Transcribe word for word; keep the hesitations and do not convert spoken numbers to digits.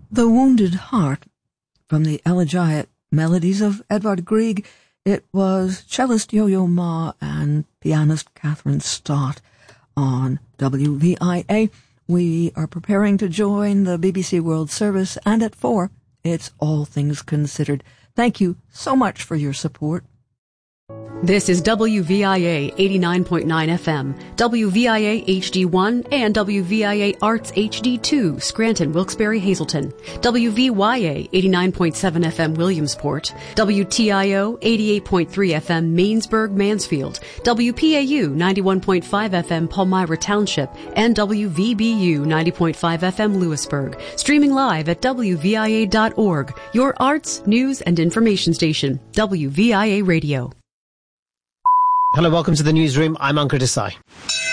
The Wounded Heart from the Elegiac Melodies of Edvard Grieg. It was cellist Yo-Yo Ma and pianist Catherine Stott on W V I A. We are preparing to join the B B C World Service, and at four, it's All Things Considered. Thank you so much for your support. This is W V I A eighty-nine point nine F M, W V I A H D one, and W V I A Arts H D two, Scranton, Wilkes-Barre, Hazleton, W V Y A eighty-nine point seven F M, Williamsport, W T I O eighty-eight point three F M, Mainsburg, Mansfield, W P A U ninety-one point five F M, Palmyra Township, and W V B U ninety point five F M, Lewisburg. Streaming live at W V I A dot org, your arts, news, and information station, W V I A Radio. Hello, welcome to the newsroom. I'm Ankur Desai.